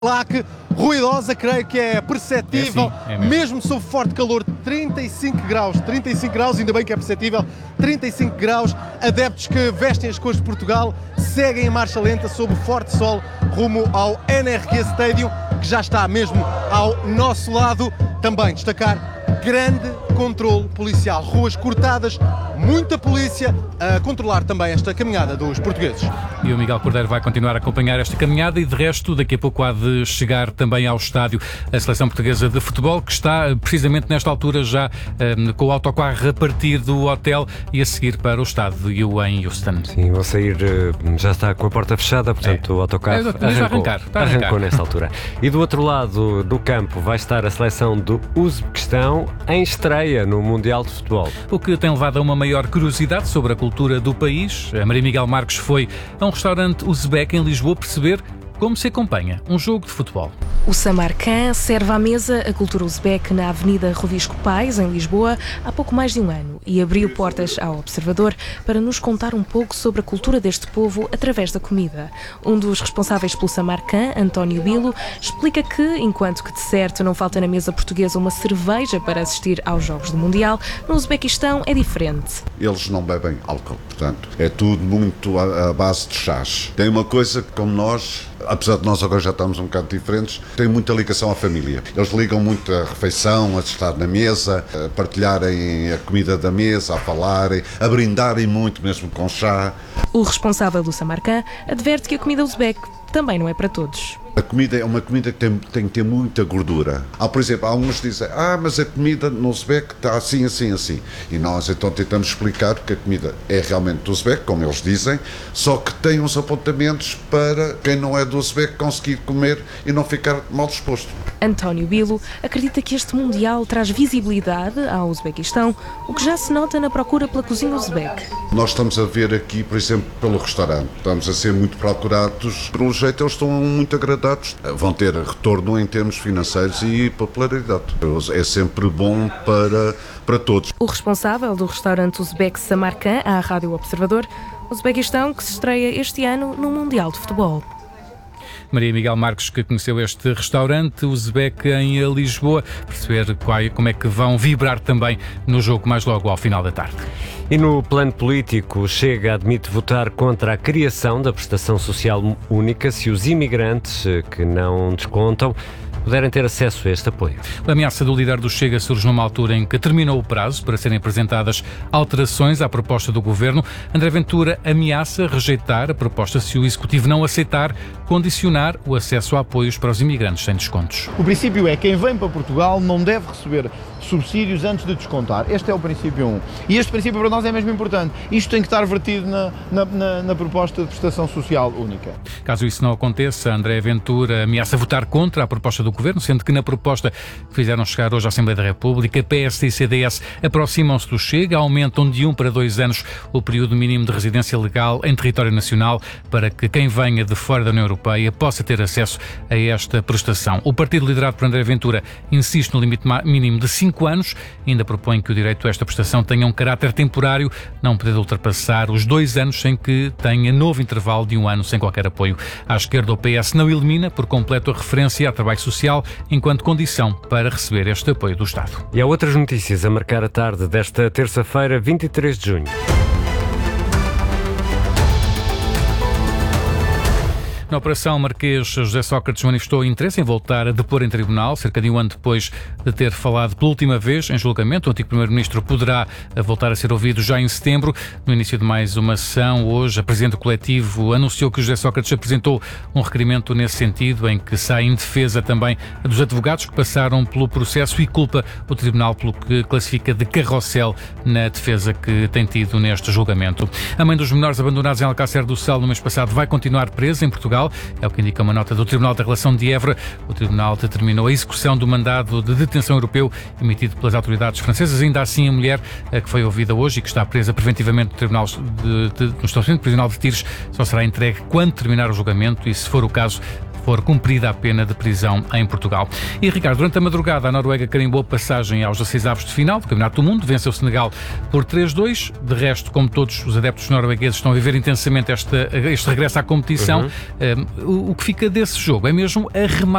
Claque ruidosa, creio que é perceptível, mesmo sob forte calor, 35 graus, ainda bem que é perceptível, 35 graus, adeptos que vestem as cores de Portugal, seguem em marcha lenta sob o forte sol rumo ao NRK Stadium, que já está mesmo ao nosso lado. Também destacar grande controle policial, ruas cortadas, muita polícia a controlar também esta caminhada dos portugueses. E o Miguel Cordeiro vai continuar a acompanhar esta caminhada e, de resto, daqui a pouco há de chegar também ao estádio a Seleção Portuguesa de Futebol, que está precisamente nesta altura já com o autocarro a partir do hotel e a seguir para o estádio em Houston. Sim, vou sair, já está com a porta fechada, portanto o autocarro arrancou nesta altura. E do outro lado do campo vai estar a seleção do Uzbequistão em estreia no Mundial de Futebol. O que tem levado a uma maior curiosidade sobre a cultura do país. A Maria Miguel Marques foi a um restaurante uzbeque em Lisboa perceber como se acompanha um jogo de futebol. O Samarcand serve à mesa a cultura uzbeque na Avenida Rovisco Pais, em Lisboa, há pouco mais de um ano e abriu portas ao Observador para nos contar um pouco sobre a cultura deste povo através da comida. Um dos responsáveis pelo Samarcand, António Bilo, explica que, enquanto que de certo não falta na mesa portuguesa uma cerveja para assistir aos Jogos do Mundial, no Uzbequistão é diferente. Eles não bebem álcool, portanto, é tudo muito à base de chás. Tem uma coisa que, como nós, apesar de nós agora já estamos um bocado diferentes, tem muita ligação à família. Eles ligam muito à refeição, a estar na mesa, a partilharem a comida da mesa, a falarem, a brindarem muito mesmo com chá. O responsável do Samarcand adverte que a comida uzbeque também não é para todos. A comida é uma comida que tem que ter muita gordura. Por exemplo, alguns dizem, mas a comida no Uzbeque está assim, assim, assim. E nós então tentamos explicar que a comida é realmente do Uzbeque, como eles dizem, só que tem uns apontamentos para quem não é do Uzbeque conseguir comer e não ficar mal disposto. António Bilo acredita que este Mundial traz visibilidade ao Uzbequistão, o que já se nota na procura pela cozinha uzbeque. Nós estamos a ver aqui, por exemplo, pelo restaurante, estamos a ser muito procurados. Pelo jeito, eles estão muito agradados. Vão ter retorno em termos financeiros e popularidade. É sempre bom para todos. O responsável do restaurante uzbeque Samarcand à Rádio Observador, o Uzbequistão que se estreia este ano no Mundial de Futebol. Maria Miguel Marques, que conheceu este restaurante uzbeque em Lisboa, perceber como é que vão vibrar também no jogo mais logo ao final da tarde. E no plano político, Chega admite votar contra a criação da prestação social única se os imigrantes que não descontam puderem ter acesso a este apoio. A ameaça do líder do Chega surge numa altura em que terminou o prazo para serem apresentadas alterações à proposta do Governo. André Ventura ameaça rejeitar a proposta se o Executivo não aceitar condicionar o acesso a apoios para os imigrantes sem descontos. O princípio é que quem vem para Portugal não deve receber subsídios antes de descontar. Este é o princípio 1. E este princípio para nós é mesmo importante. Isto tem que estar vertido na proposta de prestação social única. Caso isso não aconteça, André Ventura ameaça votar contra a proposta do Governo, sendo que na proposta que fizeram chegar hoje à Assembleia da República, PS e CDS aproximam-se do Chega, aumentam de 1 para 2 anos o período mínimo de residência legal em território nacional para que quem venha de fora da União Europeia possa ter acesso a esta prestação. O partido liderado por André Ventura insiste no limite mínimo de 5 anos, ainda propõe que o direito a esta prestação tenha um caráter temporário, não podendo ultrapassar os 2 anos sem que tenha novo intervalo de 1 ano sem qualquer apoio. À esquerda, o PS não elimina por completo a referência ao trabalho social enquanto condição para receber este apoio do Estado. E há outras notícias a marcar a tarde desta terça-feira, 23 de junho. Na Operação Marquês, José Sócrates manifestou interesse em voltar a depor em tribunal, cerca de um ano depois de ter falado pela última vez em julgamento. O antigo Primeiro-Ministro poderá voltar a ser ouvido já em setembro. No início de mais uma sessão, hoje, a Presidente do Coletivo anunciou que José Sócrates apresentou um requerimento nesse sentido, em que sai em defesa também dos advogados que passaram pelo processo e culpa o Tribunal pelo que classifica de carrossel na defesa que tem tido neste julgamento. A mãe dos menores abandonados em Alcácer do Sal no mês passado vai continuar presa em Portugal. É o que indica uma nota do Tribunal da Relação de Évora. O Tribunal determinou a execução do mandado de detenção europeu emitido pelas autoridades francesas. Ainda assim, a mulher que foi ouvida hoje e que está presa preventivamente no estabelecimento prisional de Tires só será entregue quando terminar o julgamento e, se for o caso, for cumprida a pena de prisão em Portugal. E, Ricardo, durante a madrugada, a Noruega carimbou passagem aos 16avos de final do Campeonato do Mundo, venceu o Senegal por 3-2. De resto, como todos os adeptos noruegueses estão a viver intensamente este regresso à competição, o que fica desse jogo é mesmo a remar